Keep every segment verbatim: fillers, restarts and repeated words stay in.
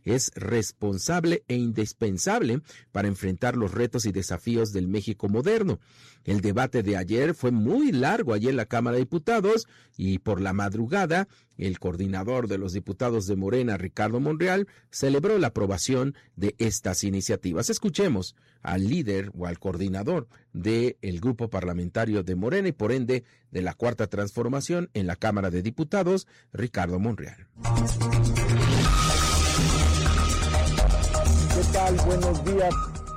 es responsable e indispensable para enfrentar los retos y desafíos del México moderno. El debate de ayer fue muy largo allí en la Cámara de Diputados y por la madrugada el coordinador de los diputados de Morena, Ricardo Monreal, celebró la aprobación de estas iniciativas. Escuchemos al líder o al coordinador del grupo parlamentario de Morena y por ende de la Cuarta Transformación en la Cámara de Diputados, Ricardo Monreal. ¿Qué tal? Buenos días.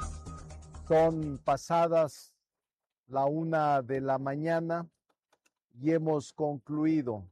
Son pasadas la una de la mañana y hemos concluido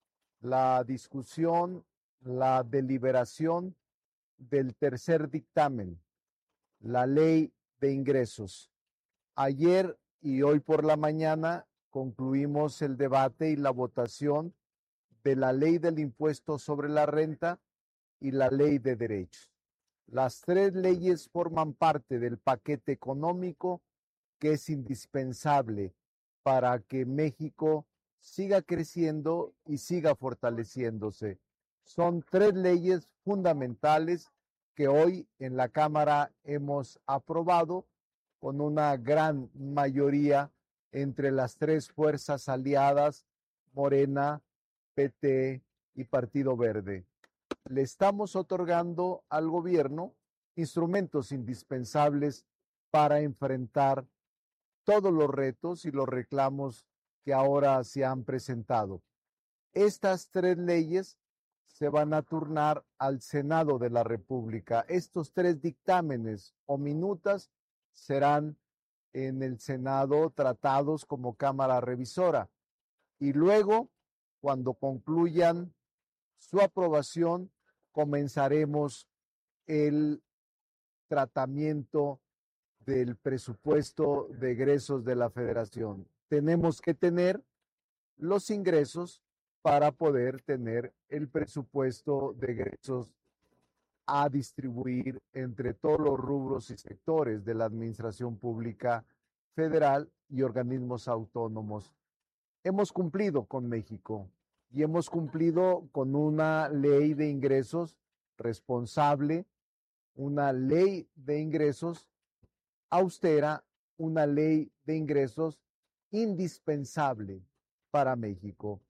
la discusión, la deliberación del tercer dictamen, la ley de ingresos. Ayer y hoy por la mañana concluimos el debate y la votación de la ley del impuesto sobre la renta y la ley de derechos. Las tres leyes forman parte del paquete económico que es indispensable para que México siga creciendo y siga fortaleciéndose. Son tres leyes fundamentales que hoy en la Cámara hemos aprobado con una gran mayoría entre las tres fuerzas aliadas, Morena, P T y Partido Verde. Le estamos otorgando al gobierno instrumentos indispensables para enfrentar todos los retos y los reclamos que ahora se han presentado. Estas tres leyes se van a turnar al Senado de la República. Estos tres dictámenes o minutas serán en el Senado tratados como Cámara Revisora. Y luego, cuando concluyan su aprobación, comenzaremos el tratamiento del presupuesto de egresos de la Federación. Tenemos que tener los ingresos para poder tener el presupuesto de egresos a distribuir entre todos los rubros y sectores de la administración pública federal y organismos autónomos. Hemos cumplido con México y hemos cumplido con una ley de ingresos responsable, una ley de ingresos austera, una ley de ingresos indispensable para México.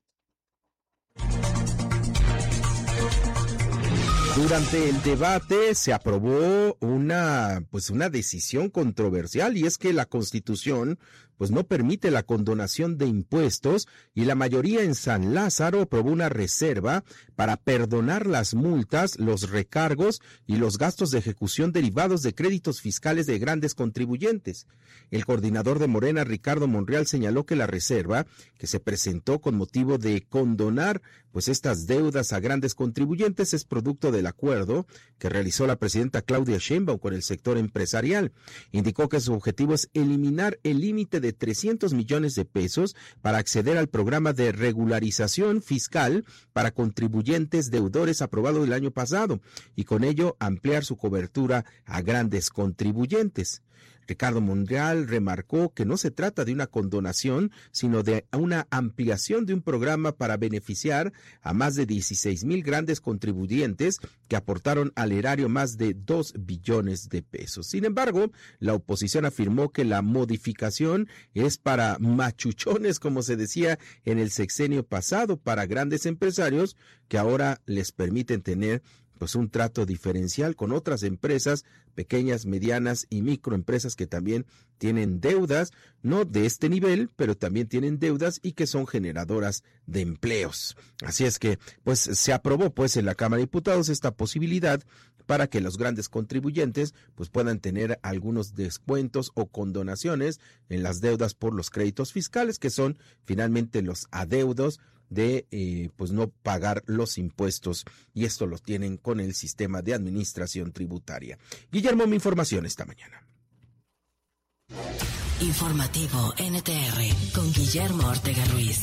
Durante el debate se aprobó una, pues una decisión controversial y es que la Constitución pues no permite la condonación de impuestos y la mayoría en San Lázaro aprobó una reserva para perdonar las multas, los recargos y los gastos de ejecución derivados de créditos fiscales de grandes contribuyentes. El coordinador de Morena, Ricardo Monreal, señaló que la reserva que se presentó con motivo de condonar pues estas deudas a grandes contribuyentes es producto del acuerdo que realizó la presidenta Claudia Sheinbaum con el sector empresarial. Indicó que su objetivo es eliminar el límite de trescientos millones de pesos para acceder al programa de regularización fiscal para contribuyentes deudores aprobado el año pasado y con ello ampliar su cobertura a grandes contribuyentes. Ricardo Monreal remarcó que no se trata de una condonación, sino de una ampliación de un programa para beneficiar a más de dieciséis mil grandes contribuyentes que aportaron al erario más de dos billones de pesos. Sin embargo, la oposición afirmó que la modificación es para machuchones, como se decía en el sexenio pasado, para grandes empresarios que ahora les permiten tener pues un trato diferencial con otras empresas pequeñas, medianas y microempresas que también tienen deudas, no de este nivel, pero también tienen deudas y que son generadoras de empleos. Así es que pues se aprobó pues en la Cámara de Diputados esta posibilidad para que los grandes contribuyentes pues puedan tener algunos descuentos o condonaciones en las deudas por los créditos fiscales, que son finalmente los adeudos de eh, pues no pagar los impuestos, y esto lo tienen con el sistema de administración tributaria. Guillermo, mi información esta mañana. Informativo N T R con Guillermo Ortega Ruiz.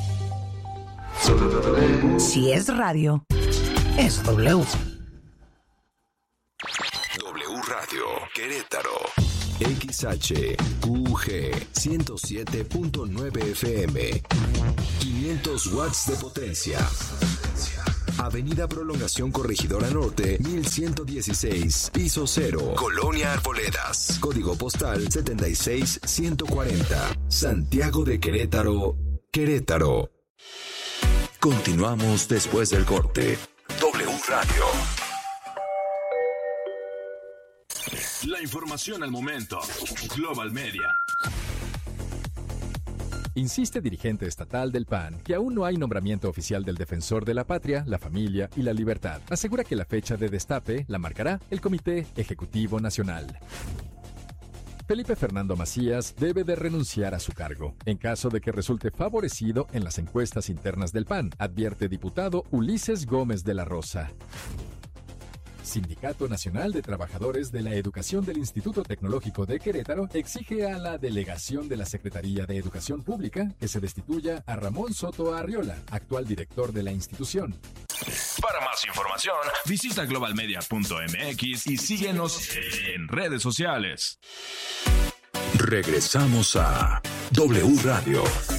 Si es radio, es W. W Radio Querétaro. X H U G ciento siete punto nueve F M. quinientos watts de potencia. Avenida Prolongación Corregidora Norte, mil ciento dieciséis, piso cero, Colonia Arboledas, código postal setenta y seis ciento cuarenta, Santiago de Querétaro, Querétaro. Continuamos después del corte. W Radio. La información al momento. Global Media. Insiste dirigente estatal del P A N que aún no hay nombramiento oficial del defensor de la patria, la familia y la libertad. Asegura que la fecha de destape la marcará el Comité Ejecutivo Nacional. Felipe Fernando Macías debe de renunciar a su cargo en caso de que resulte favorecido en las encuestas internas del P A N, advierte diputado Ulises Gómez de la Rosa. Sindicato Nacional de Trabajadores de la Educación del Instituto Tecnológico de Querétaro exige a la delegación de la Secretaría de Educación Pública que se destituya a Ramón Soto Arriola, actual director de la institución. Para más información, visita global media punto m x y síguenos en redes sociales. Regresamos a W Radio.